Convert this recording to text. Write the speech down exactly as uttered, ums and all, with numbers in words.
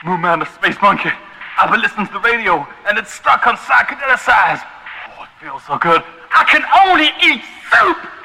Moon Man the Space Monkey. I've been listening to the radio, and it's stuck on psychedelic size. Oh, it feels so good. I can only eat soup!